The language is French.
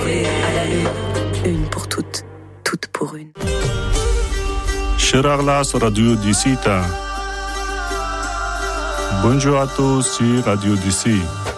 voler à la lune. Une pour toutes, toutes pour une. Shiraglas Radio Dicita. Bonjour à tous sur Radio Dici.